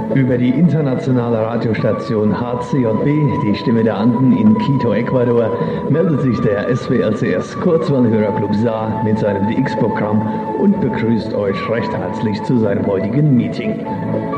Über die internationale Radiostation HCJB, die Stimme der Anden in Quito, Ecuador, meldet sich der SWLCS Kurzwellenhörerclub Saar mit seinem DX-Programm und begrüßt euch recht herzlich zu seinem heutigen Meeting.